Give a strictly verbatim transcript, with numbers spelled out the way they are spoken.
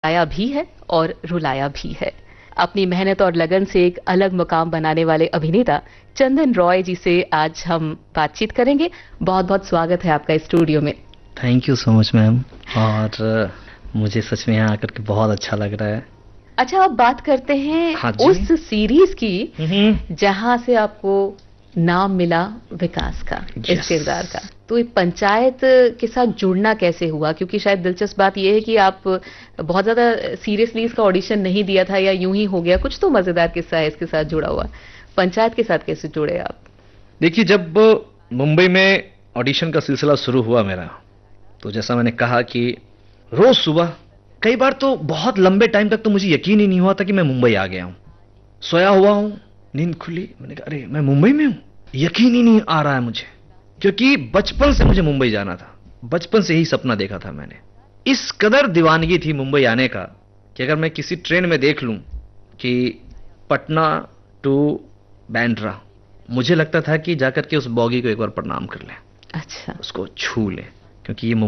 हंसाया भी है और रुलाया भी है। अपनी मेहनत और लगन से एक अलग मुकाम बनाने वाले अभिनेता चंदन रॉय जी से आज हम बातचीत करेंगे। बहुत बहुत स्वागत है आपका स्टूडियो में। Thank you so much ma'am, और मुझे सच में यहाँ आकर के बहुत अच्छा लग रहा है। अच्छा, आप बात करते हैं हाँ उस सीरीज की जहां से आपको नाम मिला विकास का, इस किरदार का। तो ये पंचायत के साथ जुड़ना कैसे हुआ? क्योंकि शायद दिलचस्प बात यह है कि आप बहुत ज्यादा सीरियसली इसका ऑडिशन नहीं दिया था या यूं ही हो गया, कुछ तो मजेदार किस्सा है इसके साथ जुड़ा हुआ। पंचायत के साथ कैसे जुड़े आप? देखिए, जब मुंबई में ऑडिशन का सिलसिला शुरू हुआ मेरा, तो जैसा मैंने कहा कि रोज सुबह, कई बार तो बहुत लंबे टाइम तक तो मुझे यकीन ही नहीं हुआ था कि मैं मुंबई आ गया हूं। सोया हुआ हूं, नींद खुली, मैंने कहा अरे मैं मुंबई में हूं। यकीन ही नहीं आ रहा है मुझे, क्योंकि बचपन से मुझे मुंबई जाना था, बचपन से ही सपना देखा था मैंने। इस कदर दीवानगी थी मुंबई आने का कि अगर मैं किसी ट्रेन में देख लूं कि पटना टू बैंड्रा, मुझे लगता था कि जाकर के उस बॉगी को एक बार प्रणाम कर लें, अच्छा, उसको छू लें, क्योंकि ये